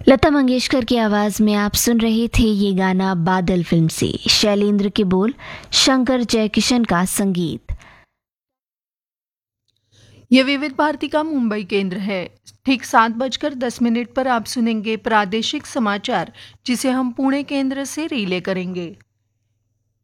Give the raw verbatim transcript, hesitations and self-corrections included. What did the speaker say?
लता मंगेशकर की आवाज में आप सुन रहे थे ये गाना बादल फिल्म से। शैलेंद्र के बोल, शंकर जयकिशन का संगीत। ये विविध भारती का मुंबई केंद्र है। ठीक सात बजकर दस मिनट पर आप सुनेंगे प्रादेशिक समाचार, जिसे हम पुणे केंद्र से रिले करेंगे।